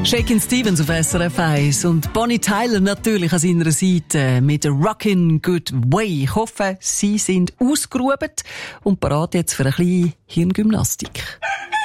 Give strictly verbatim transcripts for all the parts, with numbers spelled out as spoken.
Shakin' Stevens auf S R F eins und Bonnie Tyler natürlich an seiner Seite mit Rockin' Good Way. Ich hoffe, Sie sind ausgeruht und bereit jetzt für ein bisschen Hirngymnastik.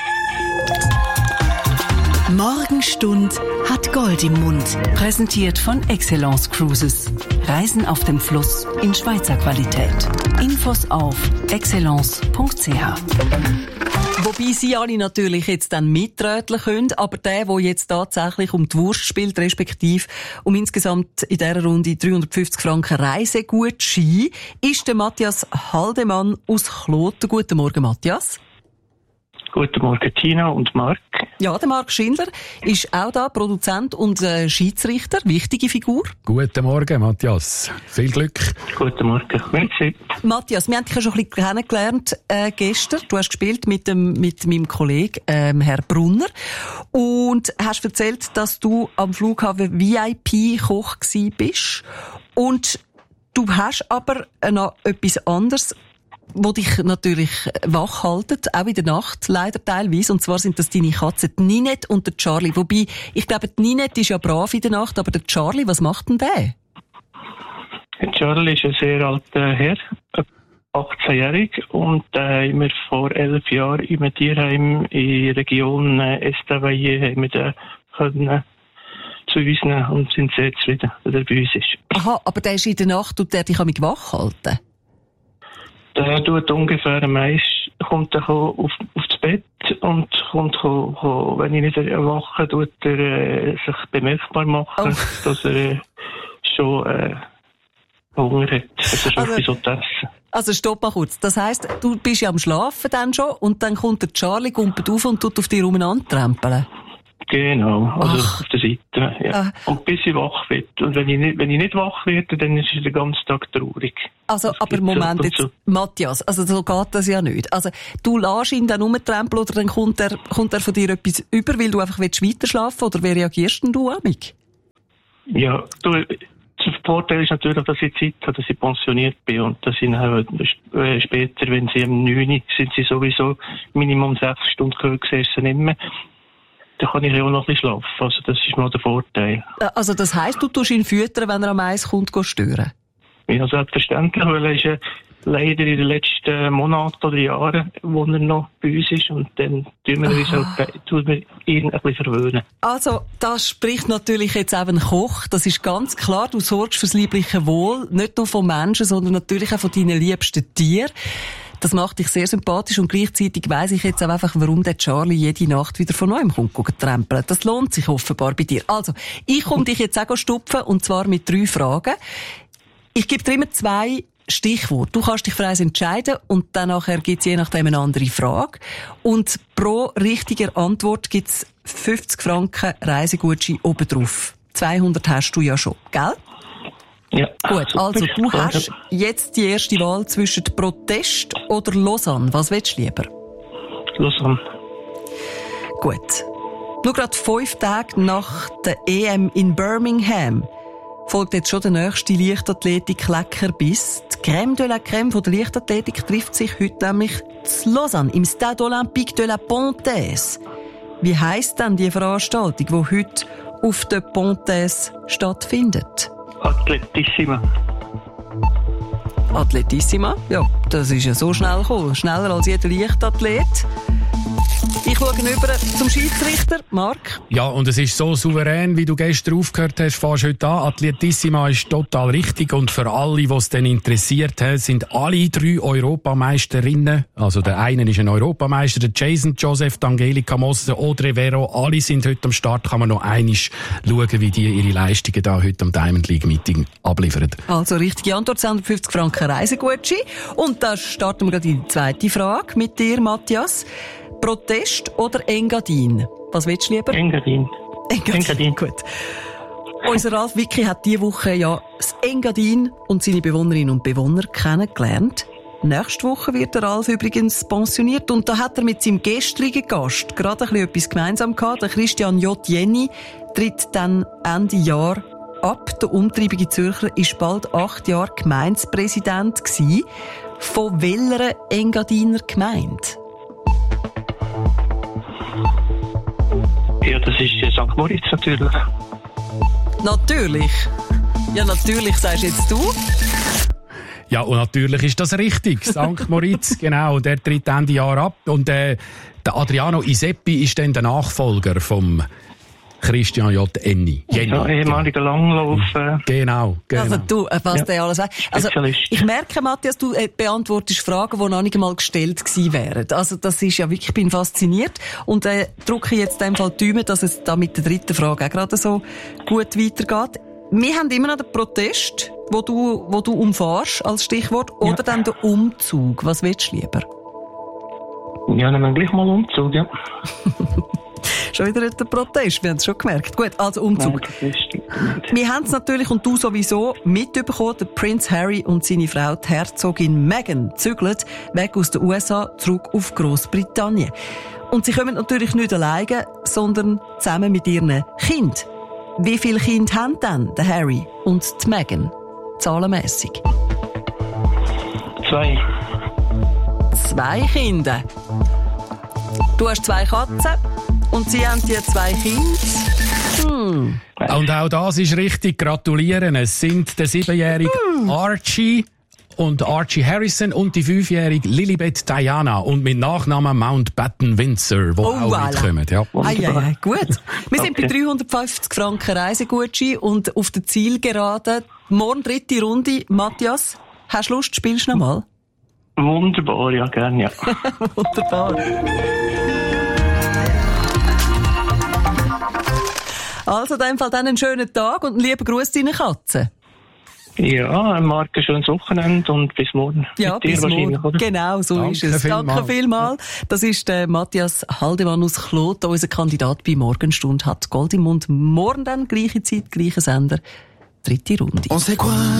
Morgenstund hat Gold im Mund. Präsentiert von Excellence Cruises. Reisen auf dem Fluss in Schweizer Qualität. Infos auf excellence punkt c h. Wobei Sie alle natürlich jetzt dann mitröteln können, aber der, der jetzt tatsächlich um die Wurst spielt, respektive um insgesamt in dieser Runde dreihundertfünfzig Franken Reisegutschein, ist der Matthias Haldemann aus Kloten. Guten Morgen, Matthias. Guten Morgen, Tina und Marc. Ja, der Marc Schindler ist auch da, Produzent und äh, Schiedsrichter, wichtige Figur. Guten Morgen, Matthias. Viel Glück. Guten Morgen. Merci. Matthias, wir haben dich ja schon ein bisschen kennengelernt äh, gestern. Du hast gespielt mit dem mit meinem Kollegen ähm, Herr Brunner und hast erzählt, dass du am Flughafen V I P-Koch gsi bist. Und du hast aber noch etwas anderes, wo dich natürlich wach haltet, auch in der Nacht, leider teilweise. Und zwar sind das deine Katzen, die Ninette und der Charlie. Wobei, ich glaube, die Ninette ist ja brav in der Nacht, aber der Charlie, was macht denn der? Der Charlie ist ein sehr alter Herr, achtzehnjährig, und äh, haben wir vor elf Jahren in einem Tierheim in der Region äh, Estavayer haben wir den können zu uns nehmen und sind sehr zufrieden, dass er bei uns ist. Aha, aber der ist in der Nacht und der dich an mich wach halten? Der tut ungefähr am meisten, kommt er auf, auf das Bett und kommt, wenn ich nicht erwache, tut er äh, sich bemerkbar machen, oh. dass er äh, schon äh, Hunger hat, dass er schon also, etwas essen. Also stopp mal kurz. Das heisst, du bist ja am Schlafen dann schon und dann kommt der Charlie, kumpelt auf und tut auf dich umeinander trampeln. Genau, also Ach. auf der Seite, ja. Ah. Und bis ich wach werde. Und wenn ich nicht, wenn ich nicht wach werde, dann ist es den ganzen Tag traurig. Also, das aber Moment jetzt, so. Matthias, also so geht das ja nicht. Also, du lässt ihn dann rumtrampeln oder dann kommt er, kommt er von dir etwas über, weil du einfach weiter schlafen willst, oder wie reagierst denn du an mich? Ja, du, der Vorteil ist natürlich, dass ich Zeit habe, dass ich pensioniert bin und dass ich dann, äh, später, wenn sie um neun sind sie sowieso Minimum sechs Stunden gesessen nicht mehr. Da kann ich ja auch noch ein bisschen schlafen. Also das ist mal der Vorteil. Also das heisst, du tust ihn füttern, wenn er am Eis kommt, stören? Ja, selbstverständlich, weil er ist ja leider in den letzten Monaten oder Jahren, wo er noch bei uns ist, und dann tun wir, uns auch, tun wir ihn ein bisschen verwöhnen. Also, das spricht natürlich jetzt eben Koch. Das ist ganz klar. Du sorgst fürs liebliche Wohl, nicht nur von Menschen, sondern natürlich auch von deinen liebsten Tieren. Das macht dich sehr sympathisch und gleichzeitig weiss ich jetzt auch einfach, warum der Charlie jede Nacht wieder von neuem kommt, kommt trampeln. Das lohnt sich offenbar bei dir. Also, ich komme dich jetzt auch stupfen, und zwar mit drei Fragen. Ich gebe dir immer zwei Stichworte. Du kannst dich für eins entscheiden und dann nachher gibt's je nachdem eine andere Frage. Und pro richtiger Antwort gibt's fünfzig Franken Reisegutschein obendrauf. zweihundert hast du ja schon, gell? Ja. Gut, super. also du hast jetzt die erste Wahl zwischen Protest oder Lausanne. Was willst du lieber? Lausanne. Gut. Nur gerade fünf Tage nach der E M in Birmingham folgt jetzt schon der nächste Leichtathletik-Leckerbiss. Die Crème de la Crème von der Leichtathletik trifft sich heute nämlich in Lausanne im Stade Olympique de la Pontaise. Wie heisst denn die Veranstaltung, die heute auf der Pontaise stattfindet? Athletissima. Athletissima? Ja, das ist ja so schnell gekommen. Schneller als jeder Leichtathlet. Ich schaue über zum Schiedsrichter, Marc. Ja, und es ist so souverän, wie du gestern aufgehört hast, fährst heute an. Athletissima ist total richtig, und für alle, die es dann interessiert, sind alle drei Europameisterinnen, also der eine ist ein Europameister, der Jason Joseph, die Angelika Mosse, Audrey Vero, alle sind heute am Start. Kann man noch einmal schauen, wie die ihre Leistungen da heute am Diamond League Meeting abliefern. Also richtige Antwort, zweihundertfünfzig Franken Reisegutschein. Und da starten wir gerade in die zweite Frage mit dir, Matthias. Protest oder Engadin? Was willst du lieber? Engadin. Engadin. Engadin. Gut. Unser Ralf Wicki hat diese Woche ja das Engadin und seine Bewohnerinnen und Bewohner kennengelernt. Nächste Woche wird der Ralf übrigens pensioniert, und da hat er mit seinem gestrigen Gast gerade ein bisschen etwas gemeinsam gehabt. Der Christian J. Jenny tritt dann Ende Jahr ab. Der umtriebige Zürcher war bald acht Jahre Gemeindepräsident gewesen. Von welcher Engadiner Gemeinde? Ja, das ist äh, Sankt Moritz natürlich. Natürlich. Ja, natürlich, sagst jetzt du. Ja, und natürlich ist das richtig. Sankt Moritz, genau. Der tritt Ende Jahr ab. Und äh, der Adriano Iseppi ist dann der Nachfolger vom Christian J. Enni. Ja, ehemaliger Langlauf. Äh, genau, genau. Also du, was Ja. der alles weiß. Also, ich merke, Matthias, du äh, beantwortest Fragen, die noch nicht einmal gestellt gewesen wären. Also das ist ja wirklich, ich bin fasziniert. Und äh, drücke jetzt in dem Fall die Daumen, dass es da mit der dritten Frage auch gerade so gut weitergeht. Wir haben immer noch den Protest, wo du, wo du umfährst, als Stichwort, oder Ja. dann den Umzug. Was willst du lieber? ja, nehmen wir gleich mal Umzug, ja. Schon wieder der Protest, wir haben es schon gemerkt. Gut, also Umzug. Nein, das ist nicht. Wir haben es natürlich, und du sowieso, mitbekommen, der Prinz Harry und seine Frau, die Herzogin Meghan, zügeln weg aus den U S A zurück auf Grossbritannien. Und sie kommen natürlich nicht alleine, sondern zusammen mit ihren Kindern. Wie viele Kinder haben denn der Harry und die Meghan? Zahlenmässig. Zwei. Zwei Kinder. Du hast zwei Katzen und sie haben die zwei Kinder. Hm. Und auch das ist richtig. Gratulieren. Es sind der siebenjährige Archie und Archie Harrison und die fünfjährige Lilibet Diana und mit Nachnamen Mountbatten Windsor, die Oh, auch voilà. mitkommen. Ja. Ei, ei, ei, gut. Wir sind Okay. bei dreihundertfünfzig Franken Reisegutschein und auf der Zielgerade. Morgen dritte Runde. Matthias, hast du Lust? Spielst du noch mal? Wunderbar, ja, gerne, ja. Wunderbar. Also, in dem Fall dann einen schönen Tag und einen lieben Gruß deinen Katzen. Ja, Marc, ein schönes Wochenende und bis morgen. Ja, Mit dir bis wahrscheinlich, morgen. oder? Genau, so Danke ist es. vielmals. Danke vielmals. Das ist der Matthias Haldemann aus Kloten, unser Kandidat bei Morgenstunde, hat Gold im Mund. Morgen dann, gleiche Zeit, gleicher Sender, dritte Runde. On sait quoi